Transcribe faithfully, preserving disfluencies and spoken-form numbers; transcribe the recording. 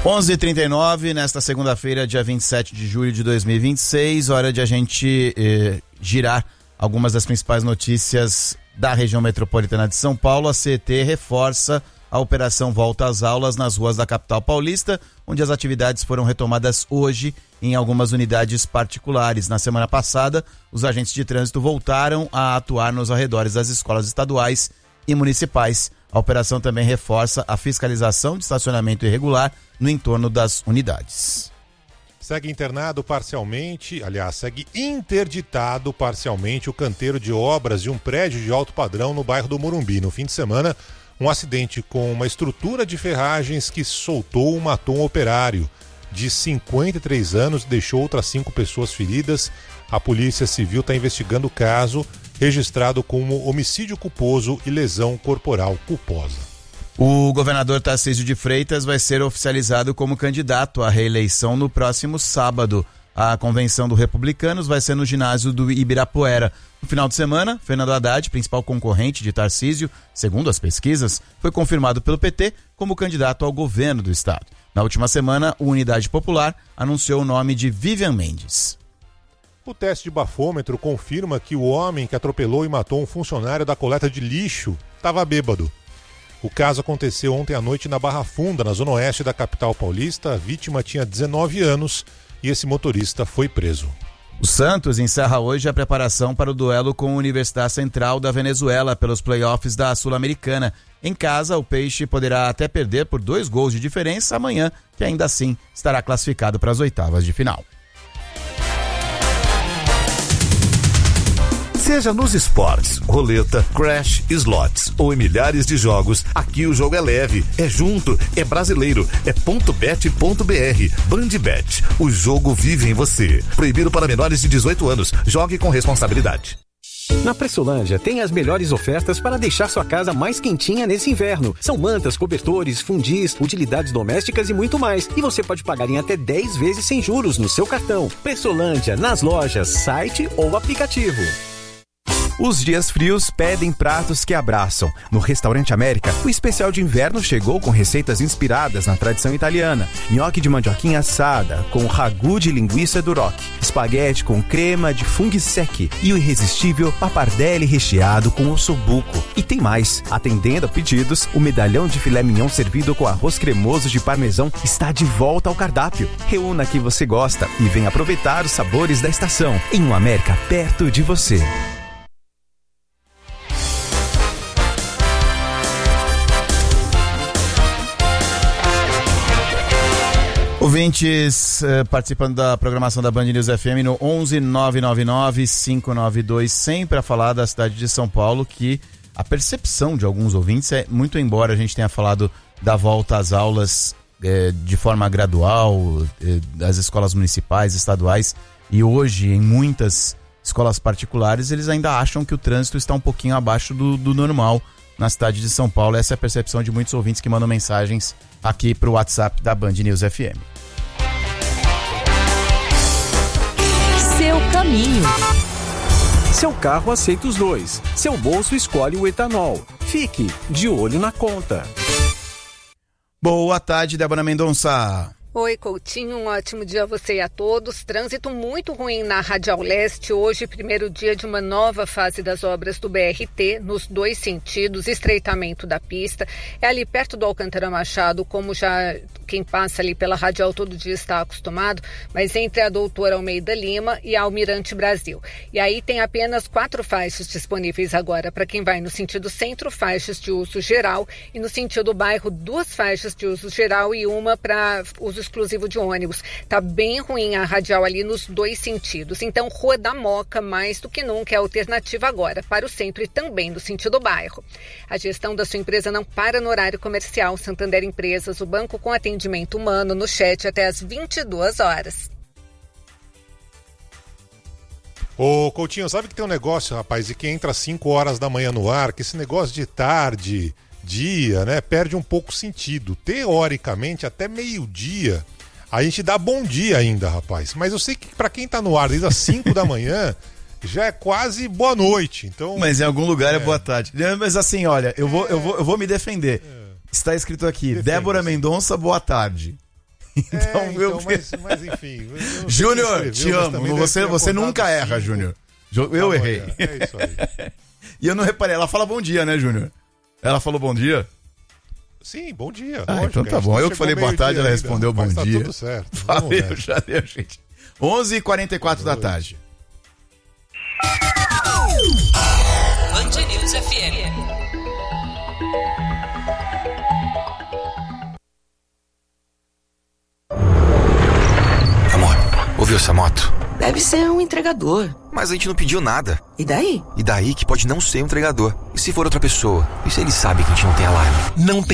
onze e trinta e nove, nesta segunda-feira, dia vinte e sete de julho de dois mil e vinte e seis, hora de a gente eh, girar algumas das principais notícias da região metropolitana de São Paulo. A C E T reforça a operação Volta às Aulas nas ruas da capital paulista, onde as atividades foram retomadas hoje em algumas unidades particulares. Na semana passada, os agentes de trânsito voltaram a atuar nos arredores das escolas estaduais e municipais. A operação também reforça a fiscalização de estacionamento irregular no entorno das unidades. Segue internado parcialmente, aliás, segue interditado parcialmente o canteiro de obras de um prédio de alto padrão no bairro do Morumbi. No fim de semana, um acidente com uma estrutura de ferragens que soltou matou um operário de cinquenta e três anos e deixou outras cinco pessoas feridas. A Polícia Civil está investigando o caso, registrado como homicídio culposo e lesão corporal culposa. O governador Tarcísio de Freitas vai ser oficializado como candidato à reeleição no próximo sábado. A convenção do Republicanos vai ser no ginásio do Ibirapuera. No final de semana, Fernando Haddad, principal concorrente de Tarcísio, segundo as pesquisas, foi confirmado pelo P T como candidato ao governo do estado. Na última semana, o Unidade Popular anunciou o nome de Vivian Mendes. O teste de bafômetro confirma que o homem que atropelou e matou um funcionário da coleta de lixo estava bêbado. O caso aconteceu ontem à noite na Barra Funda, na zona oeste da capital paulista. A vítima tinha dezenove anos e esse motorista foi preso. O Santos encerra hoje a preparação para o duelo com a Universidade Central da Venezuela pelos playoffs da Sul-Americana. Em casa, o Peixe poderá até perder por dois gols de diferença amanhã, que ainda assim estará classificado para as oitavas de final. Seja nos esportes, roleta, crash, slots ou em milhares de jogos, aqui o jogo é leve, é junto, é brasileiro, é ponto bet ponto br. Bandbet, o jogo vive em você. Proibido para menores de dezoito anos. Jogue com responsabilidade. Na Pressolândia tem as melhores ofertas para deixar sua casa mais quentinha nesse inverno. São mantas, cobertores, fundis, utilidades domésticas e muito mais. E você pode pagar em até dez vezes sem juros no seu cartão. Pressolândia, nas lojas, site ou aplicativo. Os dias frios pedem pratos que abraçam. No Restaurante América, o especial de inverno chegou com receitas inspiradas na tradição italiana. Nhoque de mandioquinha assada, com ragu de linguiça duroc. Espaguete com crema de funghi secchi. E o irresistível pappardelle recheado com ossobuco. E tem mais. Atendendo a pedidos, o medalhão de filé mignon servido com arroz cremoso de parmesão está de volta ao cardápio. Reúna o que você gosta e venha aproveitar os sabores da estação. Em um América perto de você. Ouvintes eh, participando da programação da Band News F M no onze nove nove nove cinco nove dois cem para falar da cidade de São Paulo, que a percepção de alguns ouvintes é, muito embora a gente tenha falado da volta às aulas eh, de forma gradual, eh, das escolas municipais, estaduais, e hoje em muitas escolas particulares, eles ainda acham que o trânsito está um pouquinho abaixo do, do normal na cidade de São Paulo. Essa é a percepção de muitos ouvintes que mandam mensagens aqui para o WhatsApp da Band News F M. Seu caminho. Seu carro aceita os dois. Seu bolso escolhe o etanol. Fique de olho na conta. Boa tarde, Débora Mendonça. Oi, Coutinho, um ótimo dia a você e a todos. Trânsito muito ruim na Radial Leste. Hoje, primeiro dia de uma nova fase das obras do B R T, nos dois sentidos, estreitamento da pista. É ali perto do Alcântara Machado, como já quem passa ali pela Radial todo dia está acostumado, mas entre a Doutora Almeida Lima e a Almirante Brasil. E aí tem apenas quatro faixas disponíveis agora para quem vai no sentido centro, faixas de uso geral, e no sentido bairro, duas faixas de uso geral e uma para uso exclusivo de ônibus. Tá bem ruim a radial ali nos dois sentidos. Então, Rua da Moca, mais do que nunca, é a alternativa agora para o centro e também no sentido bairro. A gestão da sua empresa não para no horário comercial. Santander Empresas, o banco com atendimento humano no chat até às vinte e duas horas. Ô, Coutinho, sabe que tem um negócio, rapaz, e que entra às cinco horas da manhã no ar, que esse negócio de tarde, dia, né, perde um pouco sentido. Teoricamente, até meio-dia, a gente dá bom dia ainda, rapaz. Mas eu sei que pra quem tá no ar desde as cinco da manhã, já é quase boa noite. Então, mas em algum lugar é, é boa tarde. Mas assim, olha, eu vou, eu vou, eu vou me defender. É. Está escrito aqui, Defenda-se. Débora Mendonça, boa tarde. Então, é, então eu... mas, mas enfim. Júnior, te amo. Você, você nunca erra, Júnior. Eu tá errei. Bom, é, é isso aí. E eu não reparei. Ela fala bom dia, né, Júnior? Ela falou bom dia? Sim, bom dia. Ah, lógico, então tá bom. Eu que falei boa tarde, ela respondeu bom mas tá dia. Tudo certo. Valeu, já deu, gente. onze e quarenta e quatro da tarde. Band News F M. Amor, ouviu essa moto? Deve ser um entregador. Mas a gente não pediu nada. E daí? E daí que pode não ser um entregador. E se for outra pessoa? E se ele sabe que a gente não tem alarme? Não tem